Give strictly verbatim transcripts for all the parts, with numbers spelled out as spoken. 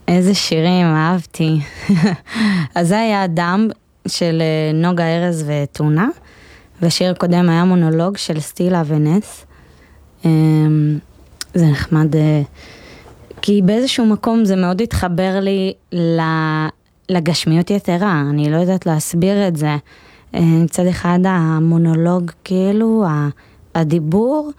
איזה שירים, אהבתי. אז זה היה אדם של נוגה ארז וטונה, והשיר הקודם היה מונולוג של סטילה ונס. זה נחמד, כי באיזשהו מקום זה מאוד התחבר לי לגשמיות יתרה, אני לא יודעת להסביר את זה. מצד אחד המונולוג כאילו, הדיבור,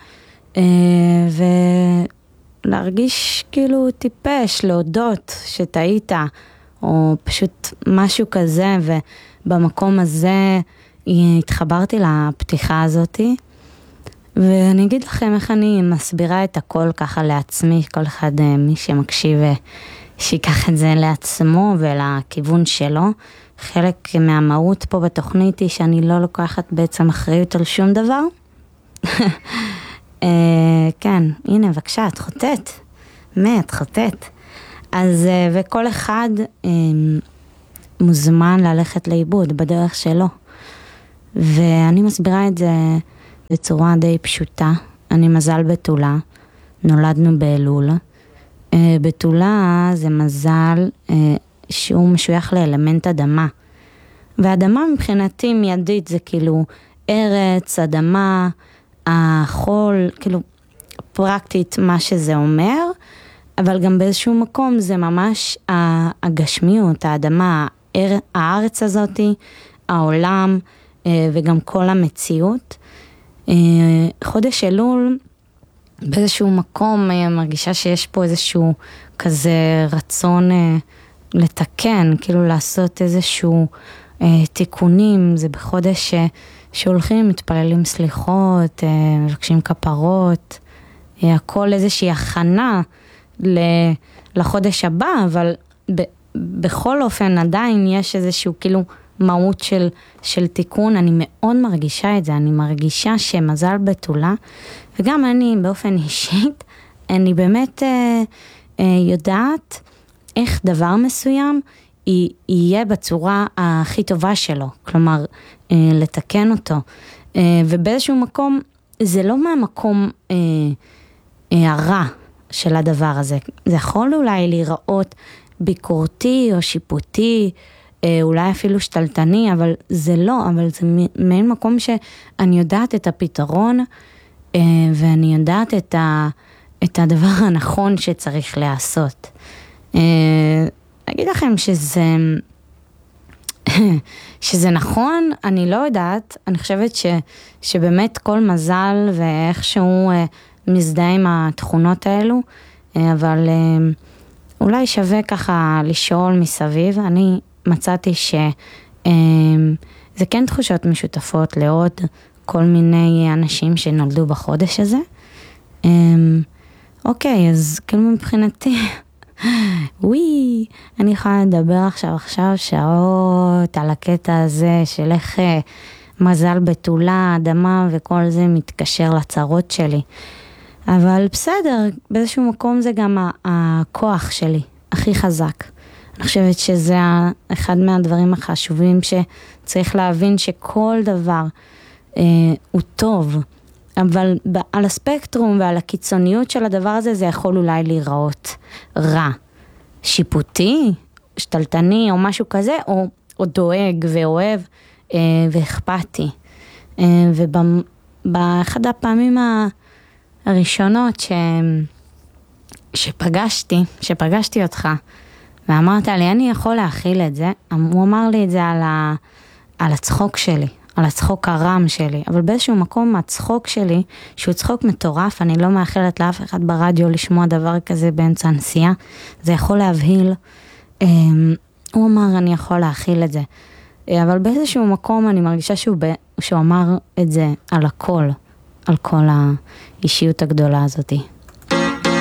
ולהרגיש כאילו טיפש, להודות שטעית, או פשוט משהו כזה, ובמקום הזה התחברתי לפתיחה הזאת, ואני אגיד לכם איך אני מסבירה את הכל ככה לעצמי, כל אחד מי שמקשיב שיקח את זה לעצמו ולכיוון שלו. חלק מהמהות פה בתוכנית היא שאני לא לוקחת בעצם אחריות על שום דבר. כן, הנה בבקשה, את חוטאת. מה, את חוטאת. אז, וכל אחד מוזמן ללכת לאיבוד בדרך שלו. ואני מסבירה את זה בצורה די פשוטה. אני מזל בתולה, נולדנו באלול. בתולה זה מזל שהוא משוייך לאלמנט אדמה. והאדמה מבחינתי מיידית זה כאילו ארץ, אדמה, החול, כאילו פרקטית מה שזה אומר, אבל גם באיזשהו מקום זה ממש הגשמיות, האדמה, הארץ הזאת, העולם וגם כל המציאות. חודש אלול באיזשהו מקום מרגישה שיש פה איזשהו כזה רצון לתקן, כאילו לעשות איזשהו תיקונים. זה בחודש שהולכים, מתפללים סליחות, מבקשים כפרות, הכל איזושהי הכנה לחודש הבא, אבל בכל אופן עדיין יש איזשהו כאילו מהות של, של תיקון. אני מאוד מרגישה את זה, אני מרגישה שמזל בתולה, וגם אני באופן אישית, אני באמת אה, אה, יודעת איך דבר מסוים יהיה בצורה הכי טובה שלו, כלומר אה, לתקן אותו, אה, ובאיזשהו מקום זה לא מהמקום אה, אה, הרע של הדבר הזה, זה יכול אולי להיראות ביקורתי או שיפוטי, אולי אפילו שתלטני, אבל זה לא, אבל זה מעין מקום שאני יודעת את הפתרון, ואני יודעת את, ה, את הדבר הנכון שצריך לעשות. אגיד לכם שזה, שזה נכון, אני לא יודעת, אני חושבת ש, שבאמת כל מזל ואיכשהו מזדהה עם התכונות האלו, אבל אולי שווה ככה לשאול מסביב. אני מצאתי שזה כן תחושות משותפות לעוד כל מיני אנשים שנולדו בחודש הזה. אוקיי, אז כאילו מבחינתי, וואי, אני יכולה לדבר עכשיו עכשיו שעות על הקטע הזה של איך מזל בתולה, אדמה וכל זה מתקשר לצרות שלי. אבל בסדר, באיזשהו מקום זה גם הכוח שלי, הכי חזק. אני חושבת שזה אחד מהדברים החשובים שצריך להבין שכל דבר אה, הוא טוב, אבל על הספקטרום ועל הקיצוניות של הדבר הזה זה יכול אולי להיראות רע, שיפוטי, שתלטני או משהו כזה, או, או דואג ואוהב אה, ואכפתי. אה, ובאחד הפעמים הראשונות ש, שפגשתי, שפגשתי אותך, ואמרת לי, אני יכול להכיל את זה. הוא אמר לי את זה על, ה... על הצחוק שלי, על הצחוק הרם שלי. אבל באיזשהו מקום הצחוק שלי, שהוא צחוק מטורף, אני לא מאחלת לאף אחד ברדיו לשמוע דבר כזה באמצע הנסיעה. זה יכול להבהיל. הוא אמר, אני יכול להכיל את זה. אבל באיזשהו מקום אני מרגישה שהוא, ב... שהוא אמר את זה על הכל, על כל האישיות הגדולה הזאת.